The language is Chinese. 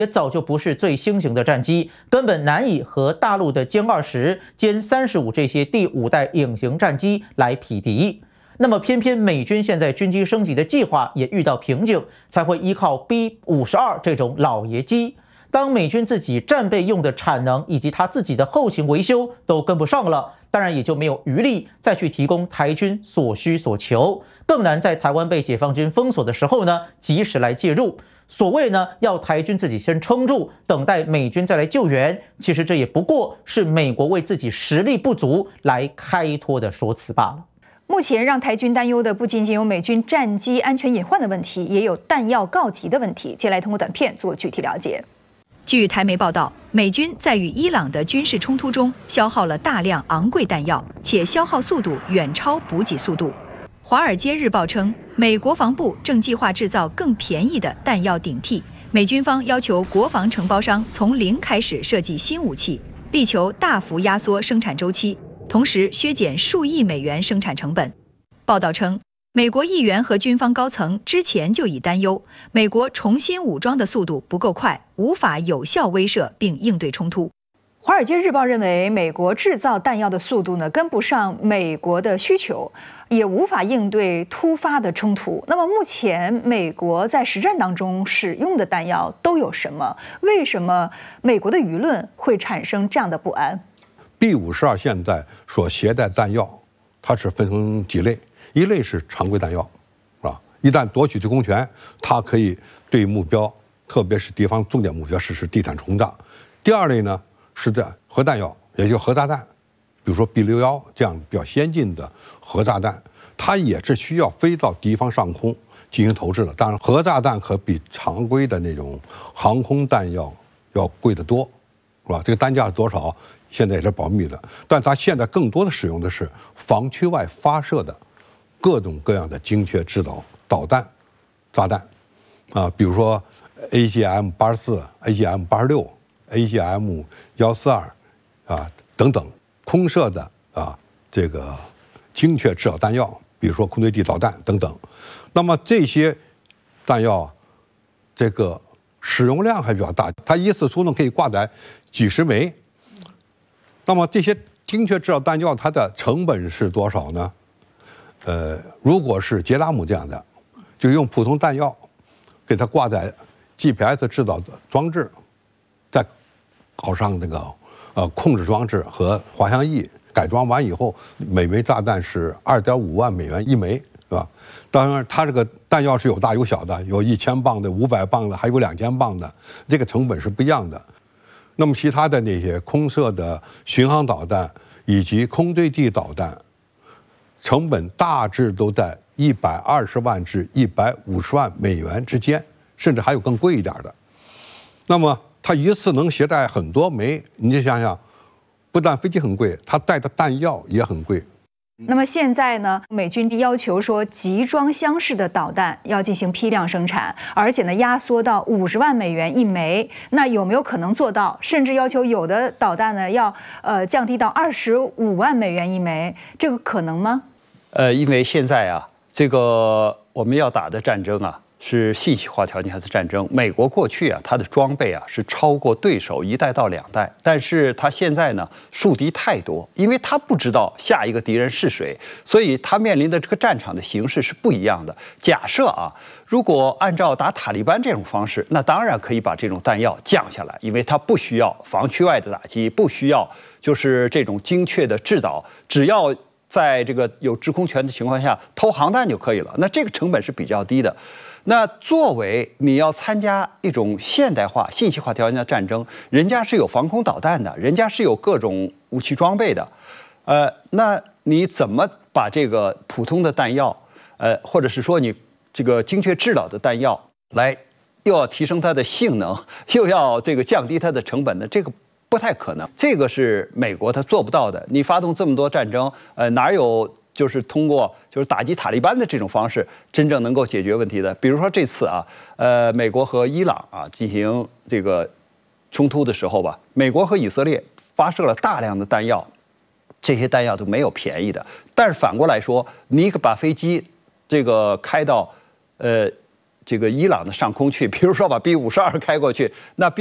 也早就不是最新型的战机，根本难以和大陆的歼20、歼35这些第5代隐形战机来匹敌。那么偏偏美军现在军机升级的计划也遇到瓶颈，才会依靠 B-52这种老爷机。当美军自己战备用的产能以及它自己的后勤维修都跟不上了，当然也就没有余力再去提供台军所需所求，更难在台湾被解放军封锁的时候呢，及时来介入。所谓呢，要台军自己先撑住，等待美军再来救援，其实这也不过是美国为自己实力不足来开脱的说辞罢了。 目前让台军担忧的不仅仅有美军战机安全隐患的问题，也有弹药告急的问题。接下来通过短片做具体了解。据台媒报道，美军在与伊朗的军事冲突中消耗了大量昂贵弹药，且消耗速度远超补给速度。《华尔街日报》称，美国防部正计划制造更便宜的弹药顶替。美军方要求国防承包商从零开始设计新武器，力求大幅压缩生产周期，同时削减数亿美元生产成本。报道称，美国议员和军方高层之前就已担忧，美国重新武装的速度不够快，无法有效威慑并应对冲突。《华尔街日报》认为，美国制造弹药的速度呢跟不上美国的需求，也无法应对突发的冲突。那么目前美国在实战当中使用的弹药都有什么？为什么美国的舆论会产生这样的不安？ B-52现在所携带弹药，它是分成几类，一类是常规弹药，啊，一旦夺取制空权，它可以对目标，特别是敌方重点目标实施地毯轰炸。第二类呢是在核弹药，也就是核炸弹，比如说 B-61这样比较先进的核炸弹，它也是需要飞到敌方上空进行投掷的。当然，核炸弹可比常规的那种航空弹药要贵得多，是吧？这个单价是多少？现在也是保密的，但它现在更多的使用的是防区外发射的各种各样的精确制导导弹、炸弹，啊，比如说 AGM-84、AGM-86、AGM-142，啊等等，空射的啊这个精确制导弹药，比如说空对地导弹等等。那么这些弹药，这个使用量还比较大，它一次出动可以挂载几十枚。那么这些精确制导弹药，它的成本是多少呢？如果是杰达姆这样的，就用普通弹药给它挂载 GPS 制导的装置，再搞上那个控制装置和滑翔翼，改装完以后，每枚炸弹是2.5万美元一枚，是吧？当然，它这个弹药是有大有小的，有1000磅的、500磅的，还有2000磅的，这个成本是不一样的。那么其他的那些空射的巡航导弹以及空对地导弹，成本大致都在120万至150万美元之间，甚至还有更贵一点的。那么它一次能携带很多枚，你就想想，不但飞机很贵，它带的弹药也很贵。 那么现在呢，美军要求说集装箱式的导弹要进行批量生产，而且呢压缩到50万美元一枚。那有没有可能做到？甚至要求有的导弹呢要降低到25万美元一枚，这个可能吗？ 因为现在啊，这个我们要打的战争啊，是信息化条件下的战争。美国过去啊，它的装备啊是超过对手1代到2代，但是它现在呢树敌太多，因为它不知道下一个敌人是谁，所以它面临的这个战场的形势是不一样的。假设啊，如果按照打塔利班这种方式，那当然可以把这种弹药降下来，因为它不需要防区外的打击，不需要就是这种精确的制导，只要在这个有制空权的情况下投航弹就可以了，那这个成本是比较低的。那作为你要参加一种现代化、信息化条件的战争，人家是有防空导弹的，人家是有各种武器装备的，那你怎么把这个普通的弹药，或者是说你这个精确制导的弹药来，又要提升它的性能，又要这个降低它的成本呢？这个不太可能，这个是美国它做不到的。你发动这么多战争，哪有就是通过就是打击塔利班的这种方式真正能够解决问题的？比如说这次啊，美国和伊朗啊进行这个冲突的时候吧，美国和以色列发射了大量的弹药，这些弹药都没有便宜的。但是反过来说，你把飞机这个开到这个伊朗的上空去，比如说把 B-52开过去，那